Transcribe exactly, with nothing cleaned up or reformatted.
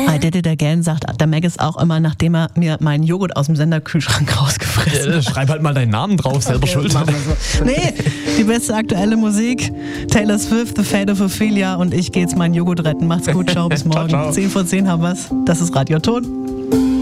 I did it again, sagt der Maggis auch immer, nachdem er mir meinen Joghurt aus dem Senderkühlschrank rausgefressen hat. Ja, schreib halt mal deinen Namen drauf, selber okay, schuld. So. Nee, die beste aktuelle Musik, Taylor Swift, The Fate of Ophelia und ich gehe jetzt meinen Joghurt retten. Macht's gut, ciao, bis morgen. ciao, ciao. zehn vor zehn haben wir's. Das ist Radio Ton.